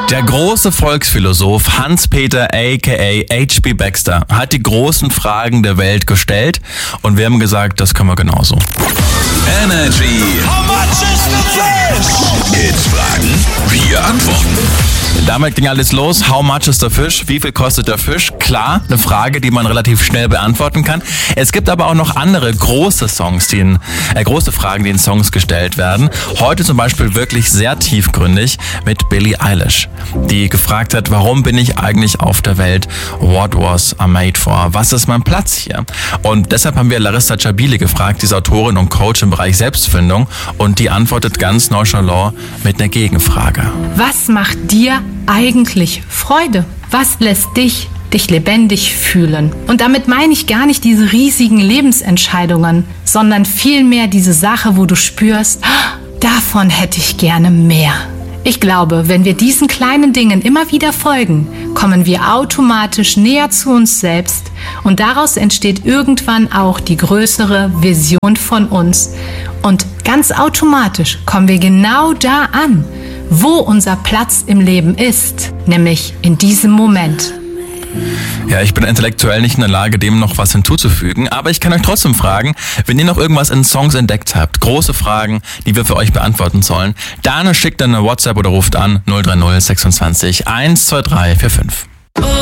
Der große Volksphilosoph Hans-Peter aka H.P. Baxter hat die großen Fragen der Welt gestellt und wir haben gesagt, das können wir genauso. Energy. How much is the fish? Hits Fragen, wir antworten. Damit ging alles los. How much is the fish? Wie viel kostet der Fisch? Klar, eine Frage, die man relativ schnell beantworten kann. Es gibt aber auch noch andere große große Fragen, die in Songs gestellt werden. Heute zum Beispiel wirklich sehr tiefgründig mit Billie Eilish, die gefragt hat, warum bin ich eigentlich auf der Welt? What was I made for? Was ist mein Platz hier? Und deshalb haben wir Larissa Chabili gefragt, diese Autorin und Coach im Bereich Selbstfindung, und die antwortet ganz nonchalant mit einer Gegenfrage. Was macht dir eigentlich Freude? Was lässt dich lebendig fühlen? Und damit meine ich gar nicht diese riesigen Lebensentscheidungen, sondern vielmehr diese Sache, wo du spürst, davon hätte ich gerne mehr. Ich glaube, wenn wir diesen kleinen Dingen immer wieder folgen, kommen wir automatisch näher zu uns selbst und daraus entsteht irgendwann auch die größere Vision von uns. Und ganz automatisch kommen wir genau da an, wo unser Platz im Leben ist, nämlich in diesem Moment. Ja, ich bin intellektuell nicht in der Lage, dem noch was hinzuzufügen, aber ich kann euch trotzdem fragen, wenn ihr noch irgendwas in Songs entdeckt habt, große Fragen, die wir für euch beantworten sollen, dann schickt dann eine WhatsApp oder ruft an 030 26 123 45.